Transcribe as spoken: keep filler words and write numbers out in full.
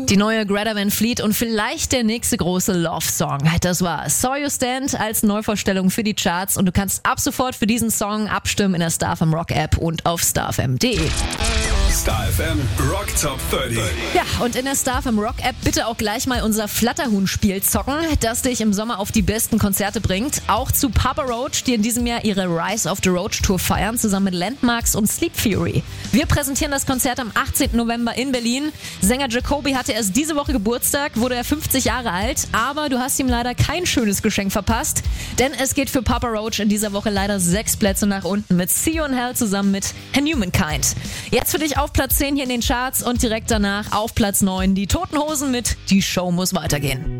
Die neue Greta Van Fleet und vielleicht der nächste große Love-Song. Das war Saw You Stand als Neuvorstellung für die Charts und du kannst ab sofort für diesen Song abstimmen in der Star F M Rock App und auf starfm punkt de. Star F M Rock Top dreißig. Ja, und in der Star F M Rock App bitte auch gleich mal unser Flatterhuhn-Spiel zocken, das dich im Sommer auf die besten Konzerte bringt. Auch zu Papa Roach, die in diesem Jahr ihre Rise of the Roach Tour feiern, zusammen mit Landmarks und Sleep Fury. Wir präsentieren das Konzert am achtzehnten November in Berlin. Sänger Jacoby hatte erst diese Woche Geburtstag, wurde er fünfzig Jahre alt, aber du hast ihm leider kein schönes Geschenk verpasst, denn es geht für Papa Roach in dieser Woche leider sechs Plätze nach unten mit See You in Hell zusammen mit Humankind. Jetzt für dich auf Platz zehn hier in den Charts und direkt danach auf Platz neun die Toten Hosen mit Die Show muss weitergehen.